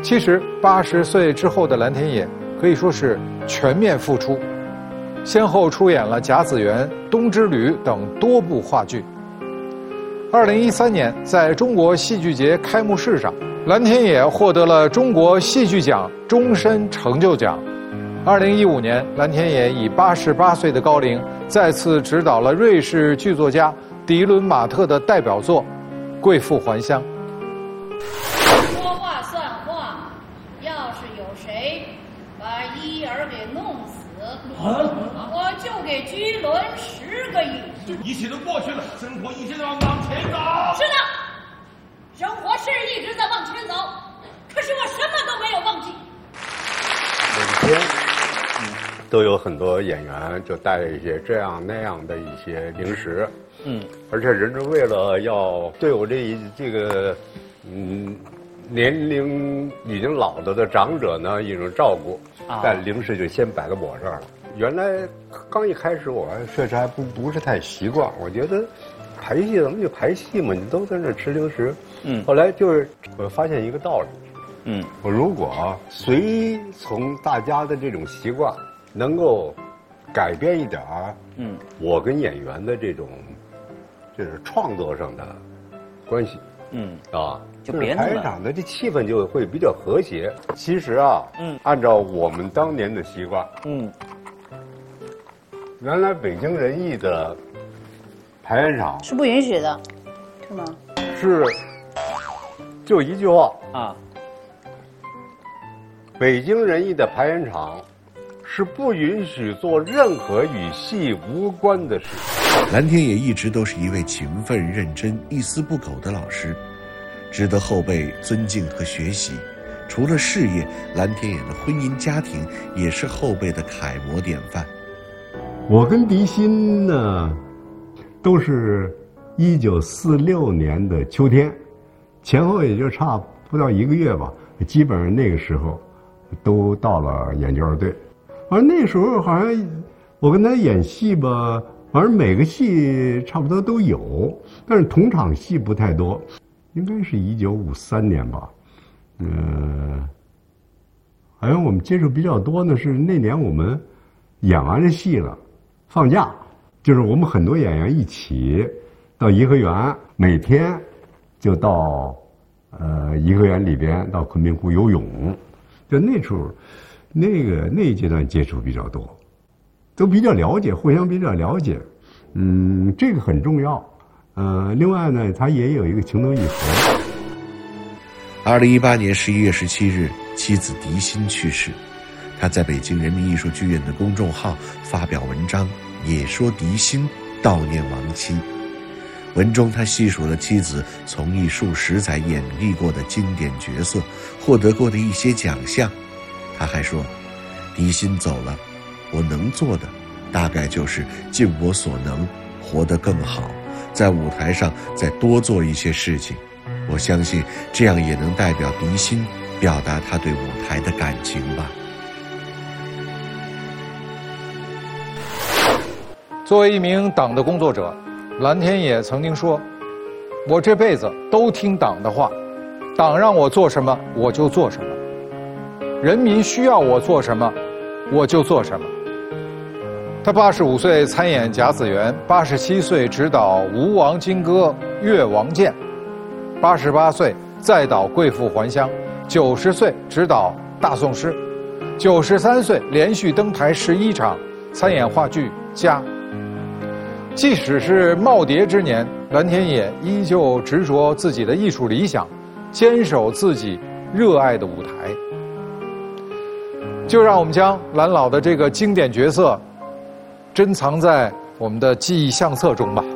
其实80岁之后的蓝天野可以说是全面复出，先后出演了《甲子园》《冬之旅》等多部话剧。2013年，在中国戏剧节开幕式上，蓝天野获得了中国戏剧奖终身成就奖。2015年，蓝天野以88岁的高龄，再次执导了瑞士剧作家迪伦马特的代表作《贵妇还乡》。 说话算话，要是有谁把一儿给弄死，我就给居伦10个亿。 一切都过去了，生活一直在往前走。 是的，生活是一直在往前走，可是我什么都没有忘记。 每天都有很多演员就带一些这样那样的一些零食，而且人家为了要对我这个年龄已经老了的长者呢一种照顾，但零食就先摆到我这儿了。原来刚一开始我确实还不是太习惯，我觉得排戏怎么就排戏嘛，你都在那吃零食。后来就是我发现一个道理，我如果随从大家的这种习惯，能够改变一点儿，我跟演员的这种就是创作上的关系，就别排练场的这气氛就会比较和谐。其实啊，按照我们当年的习惯，原来北京人艺的排练场是不允许的，是吗？ 是，就一句话啊，北京人艺的排练场是不允许做任何与戏无关的事。 蓝天野一直都是一位勤奋认真、一丝不苟的老师，值得后辈尊敬和学习。除了事业，蓝天野的婚姻家庭也是后辈的楷模典范。 我跟狄鑫呢，都是1946年的秋天，前后也就差不到1个月吧，基本上那个时候都到了演角队。而那时候好像我跟他演戏吧，反正每个戏差不多都有，但是同场戏不太多。应该是1953年吧，好像我们接触比较多的是那年我们演完这戏了，放假，就是我们很多演员一起到颐和园，每天就到颐和园里边到昆明湖游泳，就那时候那一阶段接触比较多，都比较了解，互相比较了解，这个很重要。另外呢，他也有一个情投意合。 2018年11月17日，妻子狄鑫去世。他在北京人民艺术剧院的公众号发表文章，也说狄鑫悼念亡妻。文中他细数了妻子从艺数十载演绎过的经典角色，获得过的一些奖项。他还说，狄鑫走了，我能做的大概就是尽我所能活得更好，在舞台上再多做一些事情。我相信这样也能代表狄鑫表达他对舞台的感情吧。 作为一名党的工作者，蓝天野曾经说，我这辈子都听党的话，党让我做什么我就做什么，人民需要我做什么我就做什么。他85岁参演《甲子园》，87岁执导《吴王金戈越王剑》，88岁再导《贵妇还乡》，90岁执导《大宋诗》，93岁连续登台11场，参演话剧《家》。即使是耄耋之年，蓝天野依旧执着自己的艺术理想，坚守自己热爱的舞台。就让我们将蓝老的这个经典角色珍藏在我们的记忆相册中吧。